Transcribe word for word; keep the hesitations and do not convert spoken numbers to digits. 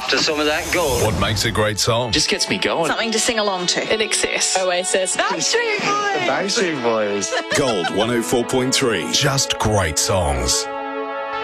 after some of that gold. What makes a great song? Just gets me going. Something to sing along to. In Excess. Oasis. Backstreet Boys. Backstreet Boys. Gold one oh four point three. Just great songs.